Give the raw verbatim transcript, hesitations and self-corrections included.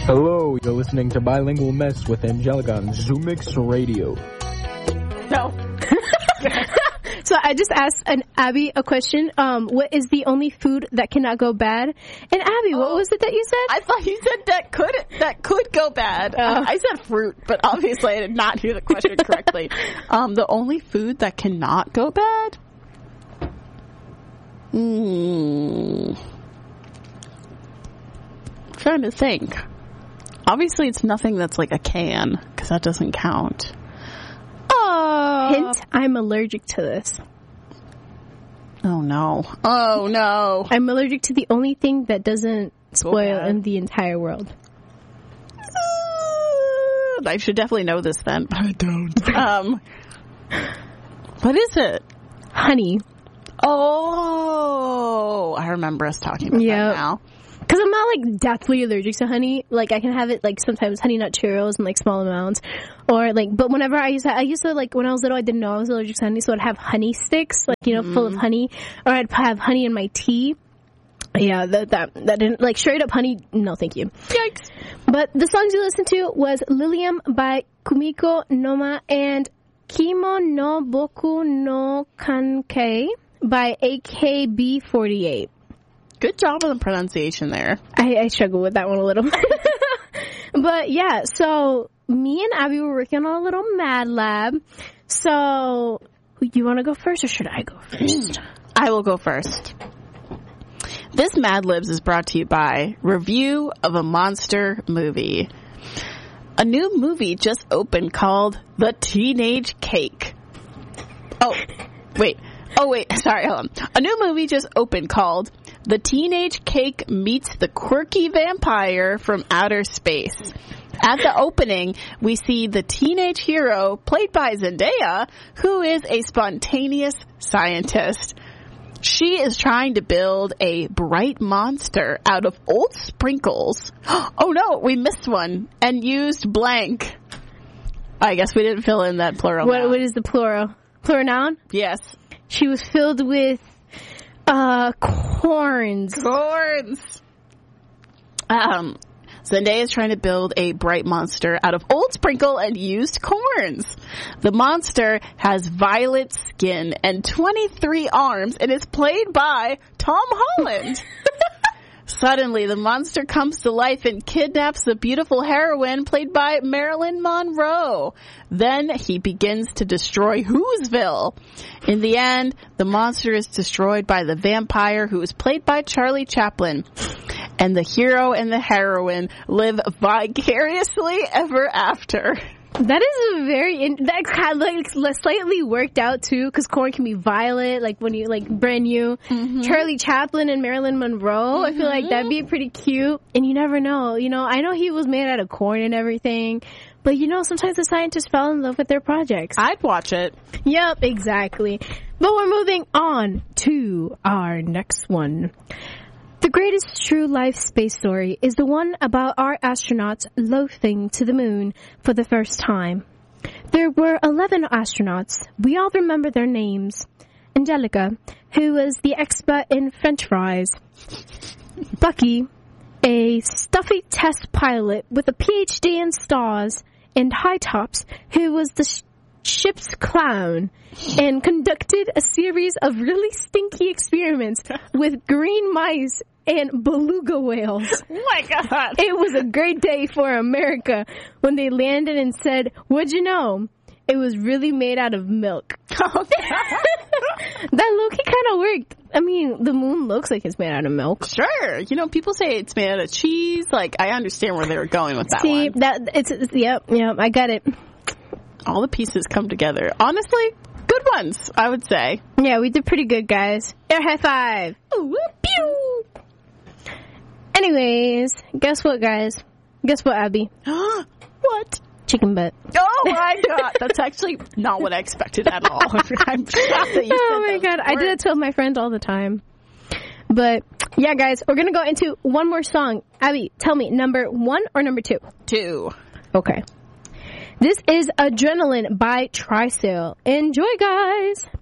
Hello, you're listening to Bilingual Mess with Angelica on Zoomix Radio. No. So I just asked an Abby a question. Um, what is the only food that cannot go bad? And Abby, what Oh. was it that you said? I thought you said that could that could go bad. Oh. Uh, I said fruit, but obviously I did not hear the question correctly. Um, the only food that cannot go bad? Hmm. I'm trying to think. Obviously, it's nothing that's like a can, because that doesn't count. Oh. Hint, I'm allergic to this. Oh, no. Oh, no. I'm allergic to the only thing that doesn't spoil bad. in the entire world. Uh, I should definitely know this then, but I don't. Um, what is it? Honey. Oh, I remember us talking about Yep. that now. Because I'm not, like, deathly allergic to honey. Like, I can have it, like, sometimes Honey Nut Cheerios in, like, small amounts. Or, like, but whenever I used to, I used to, like, when I was little, I didn't know I was allergic to honey, so I'd have honey sticks, like, you know, mm-hmm. full of honey. Or I'd have honey in my tea. Yeah, that, that, that didn't, like, straight up honey, no thank you. Yikes. But the songs you listened to was Lilium by Kumiko Noma and Kimo no Boku no Kankei by A K B forty-eight. Good job on the pronunciation there. I, I struggle with that one a little. But yeah, so me and Abby were working on a little Mad Lab. So you want to go first or should I go first? I will go first. This Mad Libs is brought to you by Review of a Monster Movie. A new movie just opened called The Teenage Cake. Oh, wait. Oh, wait. Sorry, hold on. A new movie just opened called The Teenage Cake Meets the Quirky Vampire from Outer Space. At the opening, we see the teenage hero, played by Zendaya, who is a spontaneous scientist. She is trying to build a bright monster out of old sprinkles. Oh no, we missed one and used blank. I guess we didn't fill in that plural What, noun. what is the plural? Plural noun? Yes. She was filled with uh corns. Corns. Um, Zendaya is trying to build a bright monster out of old sprinkle and used corns. The monster has violet skin and twenty-three arms and is played by Tom Holland. Suddenly, the monster comes to life and kidnaps the beautiful heroine played by Marilyn Monroe. Then he begins to destroy Whoville. In the end, the monster is destroyed by the vampire who is played by Charlie Chaplin. And the hero and the heroine live vicariously ever after. That is a very in, that kind of like slightly worked out too, because corn can be violet, like when you like brand new. Mm-hmm. Charlie Chaplin and Marilyn Monroe. Mm-hmm. I feel like that'd be pretty cute. And you never know, you know. I know he was made out of corn and everything, but you know, sometimes the scientists fell in love with their projects. I'd watch it. Yep, exactly. But we're moving on to our next one. The greatest true life space story is the one about our astronauts loafing to the moon for the first time. There were eleven astronauts. We all remember their names. Angelica, who was the expert in French fries. Bucky, a stuffy test pilot with a P H D in stars. And High Tops, who was the sh- ship's clown and conducted a series of really stinky experiments with green mice and beluga whales. Oh my God. It was a great day for America when they landed and said, what'd you know? It was really made out of milk. That low-key kind of worked. I mean, the moon looks like it's made out of milk. Sure. You know, people say it's made out of cheese. Like, I understand where they were going with that See, one. that, it's, it's, yep, yep, I got it. All the pieces come together. Honestly, good ones, I would say. Yeah, we did pretty good, guys. Air high five. Ooh, pew. Anyways, guess what, guys? Guess what, Abby? What? Chicken butt. Oh my God. That's actually not what I expected at all. I'm shocked that you Oh said my God. words. I do that to my friends all the time. But yeah, guys, we're going to go into one more song. Abby, tell me, number one or number two? Two. Okay. This is Adrenaline by Trisale. Enjoy, guys.